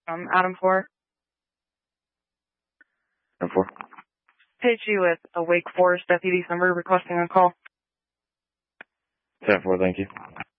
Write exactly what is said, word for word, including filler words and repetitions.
Um, Adam four. Adam four. Page you with a Wake Forest deputy's number requesting a call. ten four, thank you.